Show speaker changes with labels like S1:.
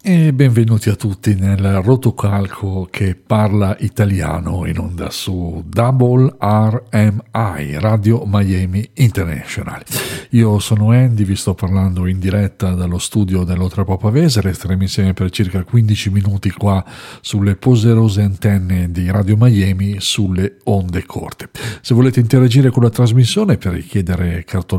S1: E benvenuti a tutti nel rotocalco che parla italiano in onda su Double RMI, Radio Miami International. Io sono Andy, vi sto parlando in diretta dallo studio dell'Oltrepò Pavese, resteremo insieme per circa 15 minuti qua sulle poderose antenne di Radio Miami sulle onde corte. Se volete interagire con la trasmissione per richiedere cartolini